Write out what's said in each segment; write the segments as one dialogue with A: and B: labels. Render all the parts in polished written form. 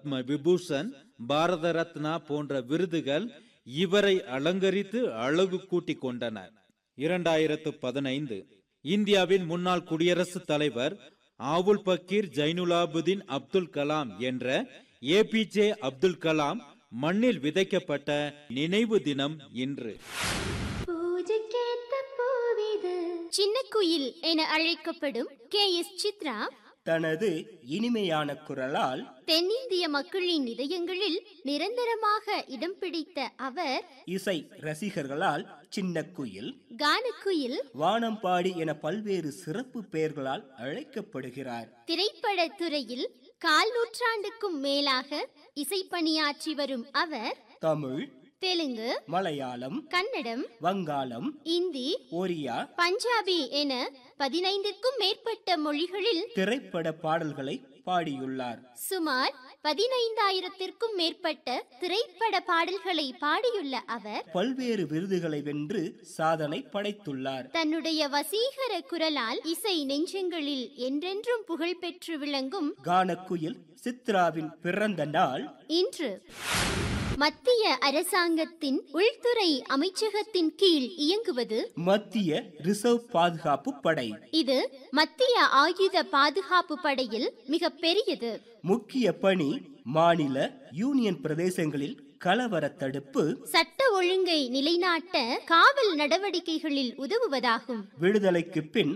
A: பத்ம விபூஷன், பாரத ரத்னா போன்ற விருதுகள் இவரை அலங்கரித்து அழகு கூட்டிக் கொண்டன. 2015 இந்தியாவின் முன்னாள் குடியரசுத் தலைவர் ஆவுல் பக்கீர் ஜைனுலாபுதீன் அப்துல் கலாம் என்ற APJ அப்துல் கலாம் மண்ணில் விதைக்கப்பட்ட நினைவு தினம் இன்று.
B: சின்ன குயில் என அழைக்கப்படும் KS சித்ரா
C: தனது இனிமையான குரலால்
B: தென்னிந்திய மக்களின் இதயங்களில் நிரந்தரமாக இடம் பிடித்த அவர்
C: இசை ரசிகர்களால் சின்ன குயில்,
B: கானக்குயில்,
C: வானம்பாடி என பல்வேறு சிறப்பு பெயர்களால் அழைக்கப்படுகிறார்.
B: திரைப்பட துறையில் 1/4 நூற்றாண்டுக்கும் மேலாக இசைப்பணியாற்றி வரும் அவர்
C: தமிழ்,
B: தெலுங்கு,
C: மலையாளம்,
B: கன்னடம்,
C: வங்காளம்,
B: இந்தி,
C: ஒரியா,
B: பஞ்சாபி என 15க்கும் மேற்பட்ட மொழிகளில்
C: திரைப்பட பாடல்களை பாடியுள்ளார்.
B: சுமார் 15,000த்திற்கும் மேற்பட்ட திரைப்பட பாடல்களை பாடியுள்ள அவர்
C: பல்வேறு விருதுகளை வென்று சாதனை படைத்துள்ளார்.
B: தன்னுடைய வசீகர குரலால் இசை நெஞ்சங்களில் என்றென்றும் புகழ் பெற்று விளங்கும்
C: கானக்குயில் சித்ராவின் பிறந்த நாள்
B: இன்று. மத்திய அரசாங்கத்தின் உள்துறை அமைச்சகத்தின் கீழ் இயங்குவது
C: மத்திய ரிசர்வ் பாதுகாப்பு படை.
B: இது மத்திய ஆயுத பாதுகாப்பு படையில் மிக பெரியது.
C: முக்கிய பணி மாநில யூனியன் பிரதேசங்களில் கலவர தடுப்பு,
B: சட்ட ஒழுங்கை நிலைநாட்ட காவல் நடவடிக்கைகளில் உதவுவதாகும்.
C: விடுதலைக்கு பின்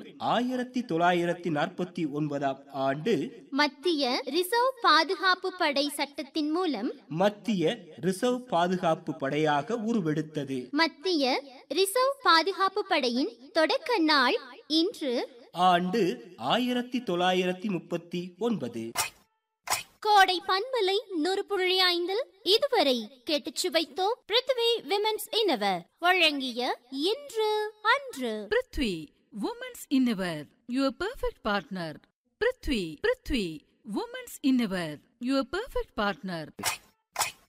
C: 1949 ஆண்டு
B: மத்திய ரிசர்வ் பாதுகாப்பு படை சட்டத்தின் மூலம்
C: மத்திய ரிசர்வ் பாதுகாப்பு படையாக உருவெடுத்தது.
B: மத்திய ரிசர்வ் பாதுகாப்பு படையின் தொடக்க நாள் இன்று.
C: ஆண்டு 1939.
B: கோடை பண்பலை 100.5 இதுவரை கேட்டுச் சுவைத்தோம். பிருத்வி விமென்ஸ் இன்னவர் வழங்கிய இன்று அன்று.
D: Prithvi women's இன்னவர், your perfect partner. Prithvi women's இன்னவர், your perfect partner.